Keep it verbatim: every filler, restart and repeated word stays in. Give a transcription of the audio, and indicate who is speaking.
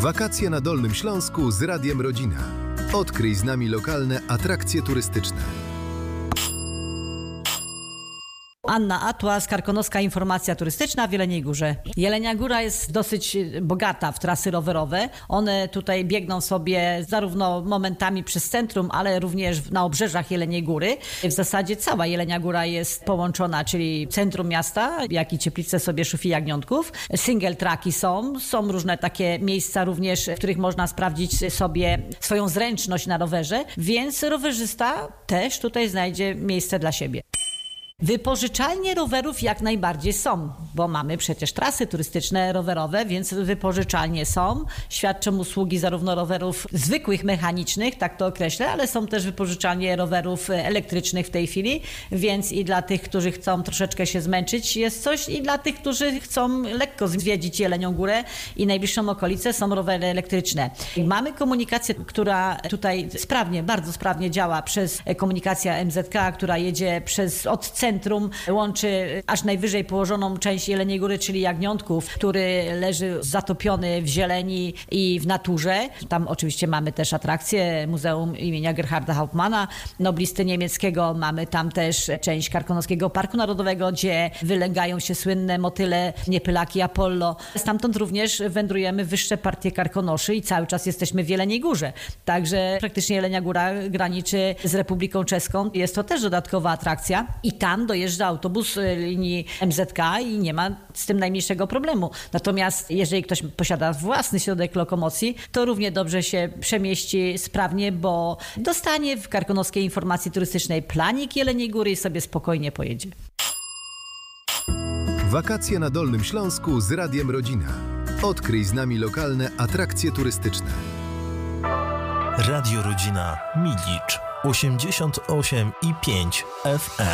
Speaker 1: Wakacje na Dolnym Śląsku z Radiem Rodzina. Odkryj z nami lokalne atrakcje turystyczne.
Speaker 2: Anna Atłas, Karkonoska Informacja Turystyczna w Jeleniej Górze. Jelenia Góra jest dosyć bogata w trasy rowerowe. One tutaj biegną sobie zarówno momentami przez centrum, ale również na obrzeżach Jeleniej Góry. W zasadzie cała Jelenia Góra jest połączona, czyli centrum miasta, jak i Cieplice sobie Szufii Jagniątków. Single tracki są, są różne takie miejsca również, w których można sprawdzić sobie swoją zręczność na rowerze, więc rowerzysta też tutaj znajdzie miejsce dla siebie. Wypożyczalnie rowerów jak najbardziej są, bo mamy przecież trasy turystyczne rowerowe, więc wypożyczalnie są. Świadczą usługi zarówno rowerów zwykłych, mechanicznych, tak to określę, ale są też wypożyczalnie rowerów elektrycznych w tej chwili, więc i dla tych, którzy chcą troszeczkę się zmęczyć jest coś, i dla tych, którzy chcą lekko zwiedzić Jelenią Górę i najbliższą okolicę, są rowery elektryczne. Mamy komunikację, która tutaj sprawnie, bardzo sprawnie działa przez komunikacja M Z K, która jedzie przez od centrum, łączy aż najwyżej położoną część Jeleniej Góry, czyli Jagniątków, który leży zatopiony w zieleni i w naturze. Tam oczywiście mamy też atrakcje Muzeum imienia Gerharda Hauptmana, noblisty niemieckiego. Mamy tam też część Karkonoskiego Parku Narodowego, gdzie wylęgają się słynne motyle, niepylaki Apollo. Stamtąd również wędrujemy w wyższe partie Karkonoszy i cały czas jesteśmy w Jeleniej Górze. Także praktycznie Jelenia Góra graniczy z Republiką Czeską. Jest to też dodatkowa atrakcja i tam dojeżdża autobus linii M Z K i nie ma z tym najmniejszego problemu. Natomiast jeżeli ktoś posiada własny środek lokomocji, to równie dobrze się przemieści sprawnie, bo dostanie w Karkonoskiej Informacji Turystycznej planik Jeleniej Góry i sobie spokojnie pojedzie.
Speaker 1: Wakacje na Dolnym Śląsku z Radiem Rodzina. Odkryj z nami lokalne atrakcje turystyczne.
Speaker 3: Radio Rodzina Milicz osiemdziesiąt osiem i pięć F M.